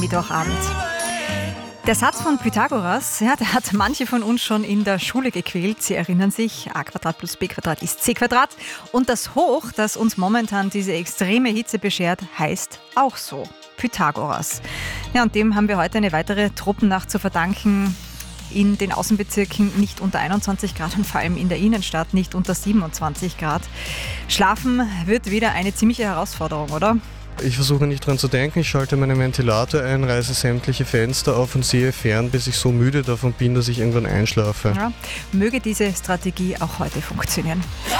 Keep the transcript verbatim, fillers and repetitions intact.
Mittwochabend. Der Satz von Pythagoras, ja, der hat manche von uns schon in der Schule gequält. Sie erinnern sich, a Quadrat plus b Quadrat ist c Quadrat. Und das Hoch, das uns momentan diese extreme Hitze beschert, heißt auch so, Pythagoras. Ja, und dem haben wir heute eine weitere Tropennacht zu verdanken. In den Außenbezirken nicht unter einundzwanzig Grad und vor allem in der Innenstadt nicht unter siebenundzwanzig Grad. Schlafen wird wieder eine ziemliche Herausforderung, oder? Ich versuche nicht dran zu denken, ich schalte meinen Ventilator ein, reiße sämtliche Fenster auf und sehe fern, bis ich so müde davon bin, dass ich irgendwann einschlafe. Ja, möge diese Strategie auch heute funktionieren.